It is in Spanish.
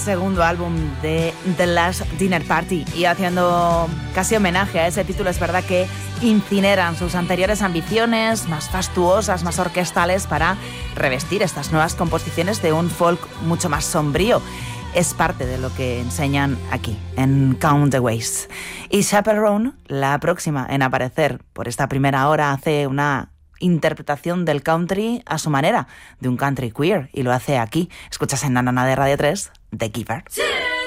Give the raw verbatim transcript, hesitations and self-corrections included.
segundo álbum de The Last Dinner Party, y haciendo casi homenaje a ese título, es verdad que incineran sus anteriores ambiciones más fastuosas, más orquestales, para revestir estas nuevas composiciones de un folk mucho más sombrío. Es parte de lo que enseñan aquí, en Count the Ways. Y Chaperone, la próxima en aparecer por esta primera hora, hace una interpretación del country a su manera, de un country queer, y lo hace aquí. Escuchas en Nanana de Radio tres, The Giver.